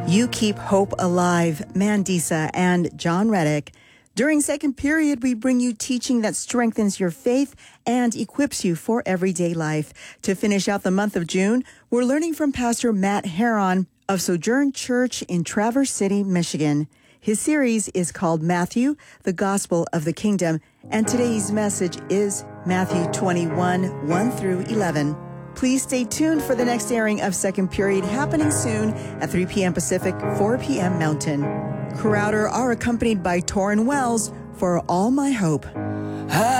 You Keep Hope Alive, Mandisa and John Reddick. During second period, we bring you teaching that strengthens your faith and equips you for everyday life. To finish out the month of June, we're learning from Pastor Matt Heron of Sojourn Church in Traverse City, Michigan. His series is called Matthew, the Gospel of the Kingdom, and today's message is Matthew 21, 1 through 11. Please stay tuned for the next airing of second period happening soon at 3 p.m. Pacific, 4 p.m. Mountain. Crowder are accompanied by Torrin Wells for All My Hope.